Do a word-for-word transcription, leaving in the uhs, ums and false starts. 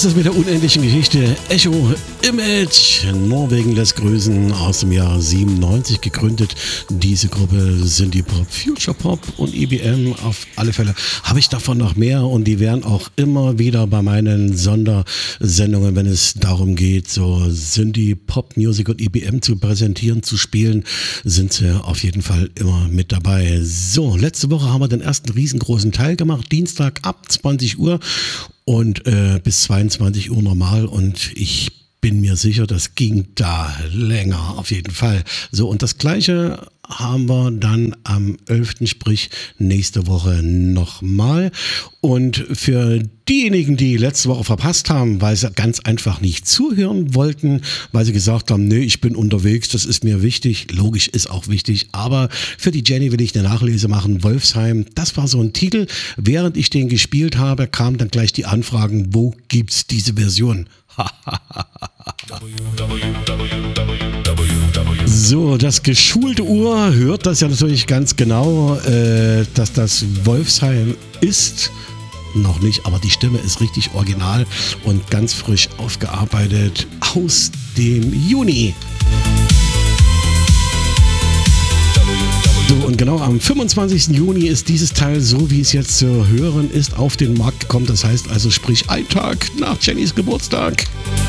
ist es mit der unendlichen Geschichte Echo Image. Norwegen lässt grüßen, aus dem Jahr siebenundneunzig gegründet. Diese Gruppe sind die Pop, Future Pop und E B M. Auf alle Fälle habe ich davon noch mehr und die werden auch immer wieder bei meinen Sondersendungen, wenn es darum geht, so sind die Pop, Music und E B M zu präsentieren, zu spielen, sind sie auf jeden Fall immer mit dabei. So, letzte Woche haben wir den ersten riesengroßen Teil gemacht, Dienstag ab zwanzig Uhr. Und äh, bis zweiundzwanzig Uhr normal und ich bin mir sicher, das ging da länger auf jeden Fall. So, und das Gleiche haben wir dann am elften sprich nächste Woche nochmal. Und für diejenigen, die letzte Woche verpasst haben, weil sie ganz einfach nicht zuhören wollten, weil sie gesagt haben, nee, ich bin unterwegs, das ist mir wichtig. Logisch, ist auch wichtig. Aber für die Jenny will ich eine Nachlese machen. Wolfsheim, das war so ein Titel. Während ich den gespielt habe, kamen dann gleich die Anfragen, wo gibt's diese Version? So, das geschulte Ohr hört das ja natürlich ganz genau, äh, dass das Wolfsheim ist. Noch nicht, aber die Stimme ist richtig original und ganz frisch aufgearbeitet aus dem Juni. So, und genau am fünfundzwanzigsten Juni ist dieses Teil, so wie es jetzt zu hören ist, auf den Markt gekommen. Das heißt also, sprich, ein Tag nach Jennys Geburtstag.